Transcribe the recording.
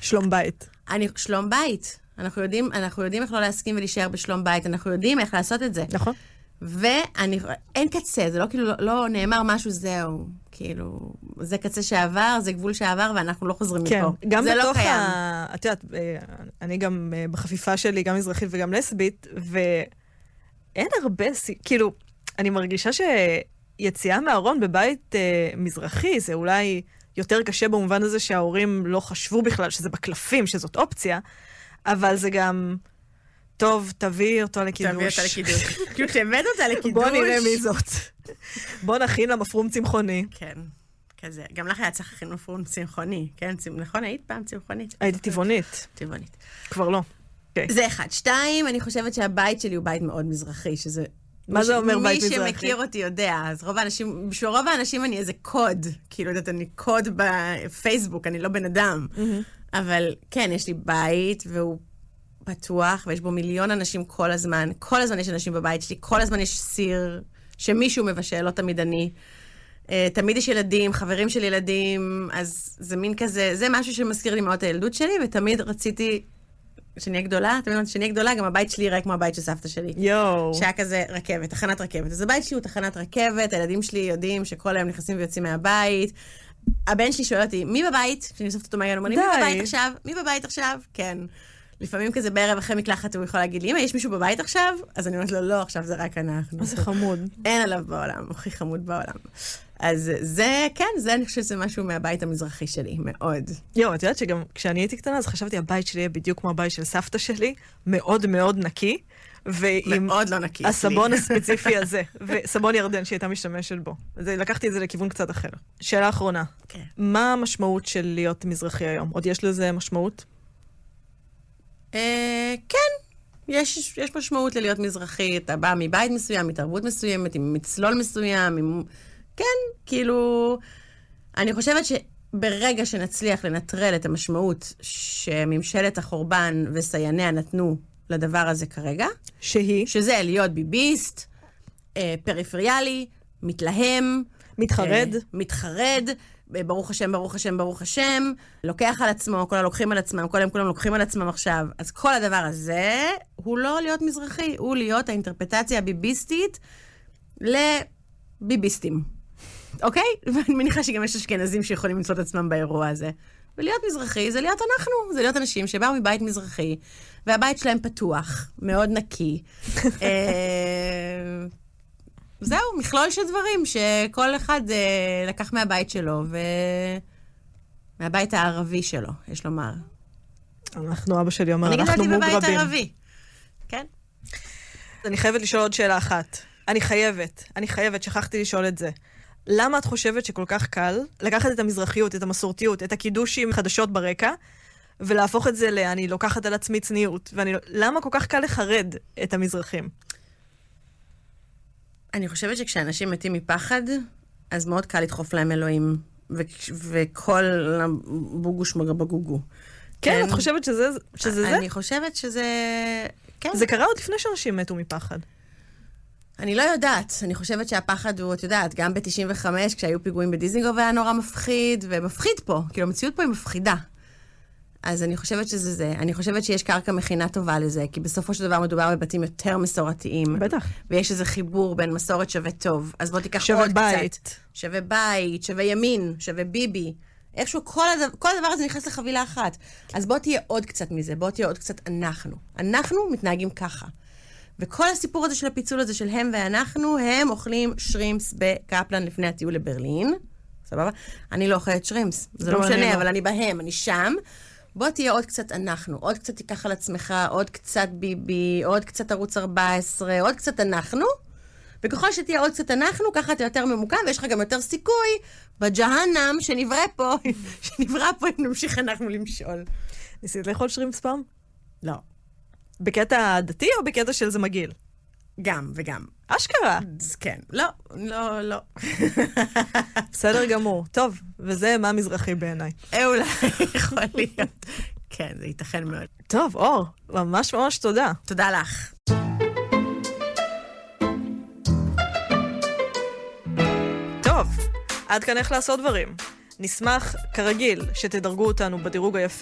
שלום בית. שלום בית. אנחנו יודעים איך לא להסכים ולהישאר בשלום בית, אנחנו יודעים איך לעשות את זה. נכון. אין קצה, זה לא כאילו, לא נאמר משהו, זהו. כאילו, זה קצה שעבר, זה גבול שעבר, ואנחנו לא חוזרים מפה. כן, גם זה לא בתוך קיים. את יודעת, אני גם בחפיפה שלי, גם מזרחית וגם לסבית, ואין הרבה, כאילו, אני מרגישה שיציאה מהארון בבית מזרחי, זה אולי יותר קשה במובן הזה שההורים לא חשבו בכלל שזה בקלפים, שזאת אופציה, אבל זה גם, טוב, תביא אותו לקידוש. תביא אותה לקידוש. כאילו, כשהבאת אותה לקידוש. בוא נראה מי זאת. בוא נכין למפרום צמחוני. כן, כזה. גם לך היה צריך להכין מפרום צמחוני, כן? נכון, היית פעם צמחונית? הייתי טבעונית. טבעונית. כבר לא. זה אחד. שתיים, אני חושבת שהבית שלי הוא בית מאוד מזרחי, שזה... מה זה אומר בית מזרחי? מי שמכיר אותי יודע, אז בשביל רוב האנשים אני איזה קוד, כאילו, יודעת, אני קוד בפייסבוק, אני לא בן אדם. אבל כן, יש לי בית, והוא פתוח, ויש בו מיליון אנשים כל הזמן יש אנשים בבית שלי, כל הזמן יש סיר שמישהו מבשל, לא תמיד אני. תמיד יש ילדים, חברים של ילדים, אז זה מין כזה, זה משהו שמזכיר לי מאוד את הילדות שלי, ותמיד רציתי שנהיה גדולה, גם הבית שלי יראה כמו הבית של סבתא שלי. שהיה כזה רכבת, תחנת רכבת. אז הבית שלי הוא תחנת רכבת, הילדים שלי יודעים שכל היום נכנסים ויוצאים מהבית. הבן שלי שואל אותי, מי בבית? כשאני אוספת אותו מהגן, אומרים, מי בבית עכשיו? כן. לפעמים כזה בערב אחרי מקלחת הוא יכול להגיד לי, אמא, יש מישהו בבית עכשיו? אז אני אומרת לו, לא, עכשיו זה רק אנחנו. זה חמוד. אין עליו בעולם, הכי חמוד בעולם. אז זה, כן, זה אני חושבת שזה משהו מהבית המזרחי שלי, מאוד. את יודעת שגם כשאני הייתי קטנה, אז חשבתי, הבית שלי יהיה בדיוק כמו הבית של סבתא שלי, מאוד מאוד נקי, מאוד לא נקי. הסבון הספציפי הזה, וסבון ירדן שהייתה משתמשת בו. לקחתי את זה לכיוון קצת אחר. שאלה אחרונה. כן. מה המשמעות של להיות מזרחי היום? עוד יש לזה משמעות? כן, יש משמעות ללהיות מזרחי, אתה בא מבית מסוים, מתרבות מסוימת, עם מצלול מסוים, כן, כאילו, אני חושבת שברגע שנצליח לנטרל את המשמעות שממשלת החורבן וסייניה נתנו לדבר הזה כרגע, שזה להיות ביביסט, פריפריאלי, מתלהם, מתחרד, ברוך השם, ברוך השם, ברוך השם, לוקח על עצמו, כולם לוקחים על עצמם, כולם לוקחים על עצמם עכשיו. אז כל הדבר הזה הוא לא להיות מזרחי, הוא להיות האינטרפטציה הביביסטית לביביסטים. אוקיי? ואני מניחה שגם יש אשכנזים שיכולים למצוא את עצמם באירוע הזה. ולהיות מזרחי זה להיות אנחנו, זה להיות אנשים שבאו מבית מזרחי, והבית שלהם פתוח, מאוד נקי. זהו, מכלול של דברים שכל אחד לקח מהבית שלו, ומהבית הערבי שלו, יש לומר. אבא שלי אומר, אנחנו מוגרבים. אני גדלתי בבית ערבי. כן. אני חייבת לשאול עוד שאלה אחת. אני חייבת, שכחתי לשאול את זה. למה את חושבת שכל כך קל לקחת את המזרחיות, את המסורתיות, את הקידושים חדשות ברקע, ולהפוך את זה אני לוקחת על עצמי צניעות? למה כל כך קל לחרד את המזרחים? אני חושבת שכשאנשים מתים מפחד, אז מאוד קל לדחוף להם אלוהים, וכל בוגוש בגוגו. כן, את חושבת שזה זה? אני חושבת שזה... כן. זה קרה עוד לפני שאנשים מתו מפחד. אני לא יודעת. אני חושבת שהפחד הוא, את יודעת, גם ב-95, כשהיו פיגועים בדיזינגוף היה נורא מפחיד, ומפחיד פה. כאילו, המציאות פה היא מפחידה. אז אני חושבת שזה זה. אני חושבת שיש קרקע מכינה טובה לזה, כי בסופו של דבר מדובר בבתים יותר מסורתיים. בטח. ויש איזה חיבור בין מסורת שווה טוב. אז בוא תיקח עוד קצת. שווה בית, שווה ימין, שווה ביבי. איכשהו כל הדבר הזה נכנס לחבילה אחת. אז בוא תהיה עוד קצת מזה, בוא תהיה עוד קצת אנחנו. אנחנו מתנהגים ככה. וכל הסיפור הזה של הפיצול הזה של הם ואנחנו, הם אוכלים שרימפס בקפלן לפני הטיול לברלין. סבבה? אני לא אוכלת שרימפס. זה לא משנה, אבל אני בהם, אני שם. בוא תהיה עוד קצת אנחנו, עוד קצת תיקח על עצמך, עוד קצת ביבי, עוד קצת ערוץ 14, עוד קצת אנחנו. וככל שתהיה עוד קצת אנחנו, ככה אתה יותר ממוקם, ויש לך גם יותר סיכוי בג'הנם שנברא פה אם נמשיך אנחנו למשול. ניסית לאכול שרימפס פעם? לא. בקטע דתי או בקטע של זה מגעיל? גם וגם. אשכרה? כן. לא. בסדר גמור. טוב, וזה מה מזרחי בעיניי. אולי יכול להיות. כן, זה ייתכן מאוד. טוב, אור, ממש ממש תודה. תודה לך. טוב, עד כאן איך לעשות דברים. נשמח, כרגיל, שתדרגו אותנו בדירוג היפה